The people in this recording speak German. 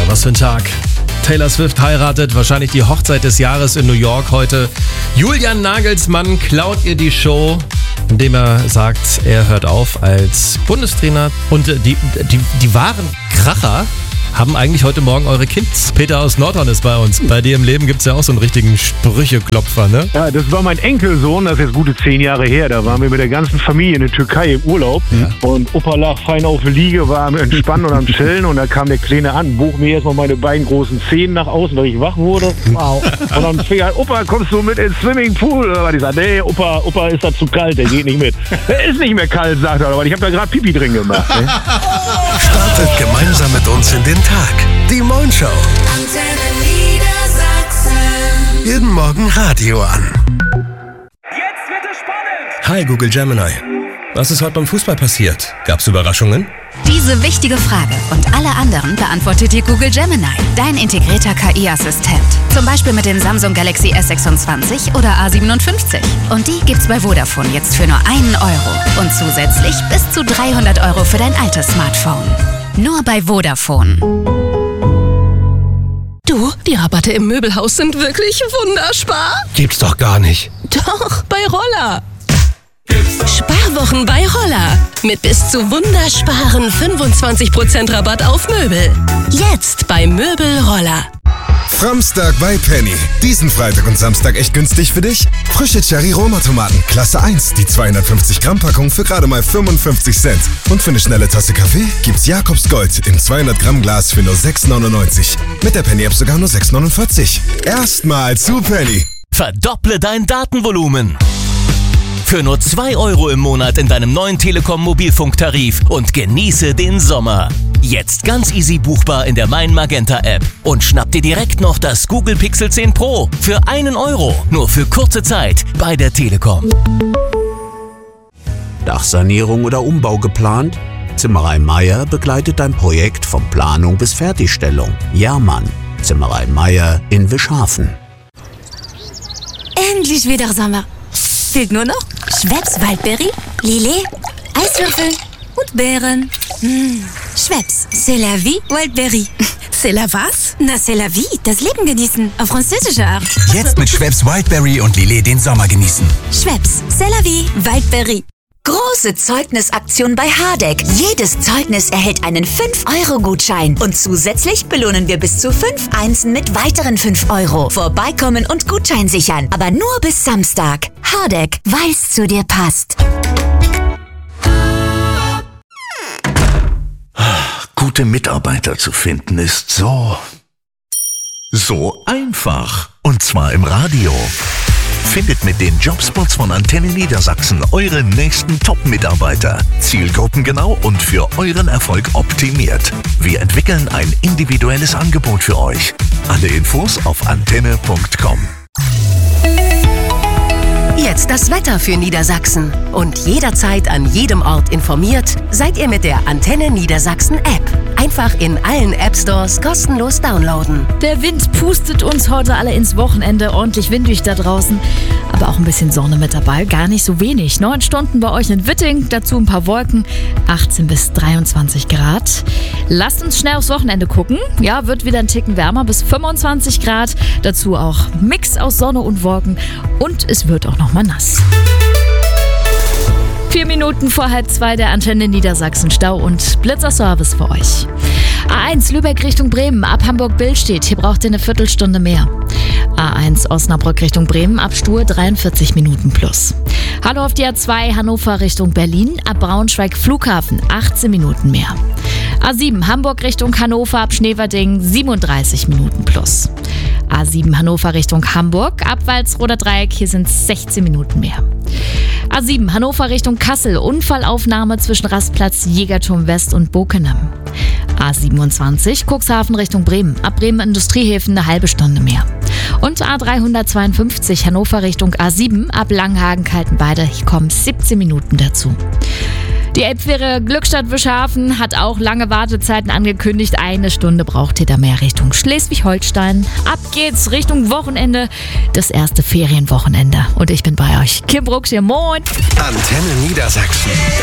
was für ein Tag. Taylor Swift heiratet, wahrscheinlich die Hochzeit des Jahres in New York heute. Julian Nagelsmann klaut ihr die Show, indem er sagt, er hört auf als Bundestrainer. Und die wahren Kracher haben eigentlich heute Morgen eure Kids. Peter aus Nordhorn ist bei uns. Bei dir im Leben gibt es ja auch so einen richtigen Sprücheklopfer, ne? Ja, das war mein Enkelsohn, das ist jetzt gute 10 Jahre her. Da waren wir mit der ganzen Familie in der Türkei im Urlaub. Ja. Und Opa lag fein auf der Liege, war am Entspannen und am Chillen. Und da kam der Kleine an, bog mir erstmal meine beiden großen Zehen nach außen, weil ich wach wurde. Wow. Und dann fing er, Opa, kommst du mit ins Swimmingpool? Und ich sagte, nee, Opa ist da zu kalt, der geht nicht mit. Der ist nicht mehr kalt, sagt er, aber ich habe da gerade Pipi drin gemacht. Ne? Startet gemeinsam mit uns in den Tag. Die Moin Show. Antenne Niedersachsen. Jeden Morgen Radio an. Jetzt wird es spannend! Hi Google Gemini. Was ist heute beim Fußball passiert? Gab's Überraschungen? Diese wichtige Frage und alle anderen beantwortet dir Google Gemini, dein integrierter KI-Assistent. Zum Beispiel mit dem Samsung Galaxy S26 oder A57. Und die gibt's bei Vodafone jetzt für nur 1 Euro. Und zusätzlich bis zu 300 Euro für dein altes Smartphone. Nur bei Vodafone. Du, die Rabatte im Möbelhaus sind wirklich wunderbar. Gibt's doch gar nicht. Doch, bei Roller. Sparwochen bei Roller. Mit bis zu wundersparen 25% Rabatt auf Möbel. Jetzt bei Möbelroller. Framstag bei Penny. Diesen Freitag und Samstag echt günstig für dich? Frische Cherry-Roma-Tomaten, Klasse 1, die 250 Gramm Packung für gerade mal 55 Cent. Und für eine schnelle Tasse Kaffee gibt's Jakobs Gold im 200 Gramm Glas für nur 6,99. Mit der Penny-App sogar nur 6,49. Erstmal zu Penny. Verdopple dein Datenvolumen. Für nur 2 Euro im Monat in deinem neuen Telekom-Mobilfunktarif und genieße den Sommer. Jetzt ganz easy buchbar in der Mein Magenta App. Und schnapp dir direkt noch das Google Pixel 10 Pro für 1 Euro. Nur für kurze Zeit bei der Telekom. Dachsanierung oder Umbau geplant? Zimmerei Meier begleitet dein Projekt von Planung bis Fertigstellung. Jahrmann, Zimmerei Meier in Wischhafen. Endlich wieder Sommer. Fehlt nur noch Schweppes Waldberry, Lillet, Eiswürfel und Beeren. Schweppes, c'est la vie, Waldberry. C'est la was? Na, c'est la vie, das Leben genießen, auf französische Art. Jetzt mit Schweppes Wildberry und Lillet den Sommer genießen. Schweppes, c'est la vie, Waldberry. Große Zeugnisaktion bei Hardegg. Jedes Zeugnis erhält einen 5-Euro-Gutschein. Und zusätzlich belohnen wir bis zu 5 Einsen mit weiteren 5 Euro. Vorbeikommen und Gutschein sichern. Aber nur bis Samstag. Hardegg, weil's zu dir passt. Gute Mitarbeiter zu finden ist so einfach. Und zwar im Radio. Findet mit den Jobspots von Antenne Niedersachsen eure nächsten Top-Mitarbeiter. Zielgruppengenau und für euren Erfolg optimiert. Wir entwickeln ein individuelles Angebot für euch. Alle Infos auf antenne.com. Jetzt das Wetter für Niedersachsen. Und jederzeit an jedem Ort informiert, seid ihr mit der Antenne Niedersachsen App. Einfach in allen App-Stores kostenlos downloaden. Der Wind pustet uns heute alle ins Wochenende. Ordentlich windig da draußen. Aber auch ein bisschen Sonne mit dabei. Gar nicht so wenig. 9 Stunden bei euch in Witting. Dazu ein paar Wolken. 18 bis 23 Grad. Lasst uns schnell aufs Wochenende gucken. Ja, wird wieder ein Ticken wärmer. Bis 25 Grad. Dazu auch Mix aus Sonne und Wolken. Und es wird auch noch mal nass. 4 Minuten vor 1:30 der Antenne Niedersachsen Stau und Blitzerservice für euch. A1 Lübeck Richtung Bremen, ab Hamburg-Billstedt, hier braucht ihr eine Viertelstunde mehr. A1 Osnabrück Richtung Bremen, ab Stur 43 Minuten plus. Hallo auf die A2 Hannover Richtung Berlin, ab Braunschweig Flughafen 18 Minuten mehr. A7 Hamburg Richtung Hannover, ab Schneverding 37 Minuten plus. A7 Hannover Richtung Hamburg, ab Walsroder Dreieck, hier sind 16 Minuten mehr. A7 Hannover Richtung Kassel, Unfallaufnahme zwischen Rastplatz Jägerturm West und Bokenham. A27 Cuxhaven Richtung Bremen, ab Bremen Industriehäfen eine halbe Stunde mehr. Und A352 Hannover Richtung A7, ab Langhagen-Kaltenbeide, hier kommen 17 Minuten dazu. Die Elbfähre Glückstadt-Wischhafen hat auch lange Wartezeiten angekündigt. 1 Stunde braucht ihr da mehr Richtung Schleswig-Holstein. Ab geht's Richtung Wochenende, das erste Ferienwochenende. Und ich bin bei euch, Kim Brooks hier, moin! Antenne Niedersachsen.